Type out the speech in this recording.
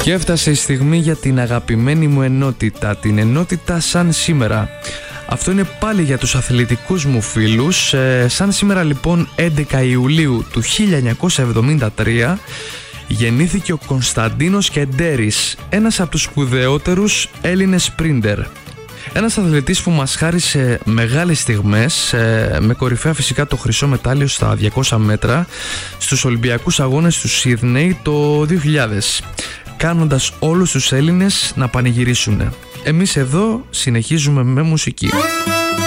Και έφτασε η στιγμή για την αγαπημένη μου ενότητα, την ενότητα σαν σήμερα. Αυτό είναι πάλι για τους αθλητικούς μου φίλους. Σαν σήμερα λοιπόν 11 Ιουλίου του 1973 γεννήθηκε ο Κωνσταντίνος Κεντέρης, ένας από τους σπουδαιότερους Έλληνες σπρίντερ. Ένας αθλητής που μας χάρισε μεγάλες στιγμές, με κορυφαία φυσικά το χρυσό μετάλλιο στα 200 μέτρα στους Ολυμπιακούς Αγώνες του Σίδνεϊ το 2000, κάνοντας όλους τους Έλληνες να πανηγυρίσουν. Εμείς εδώ συνεχίζουμε με μουσική.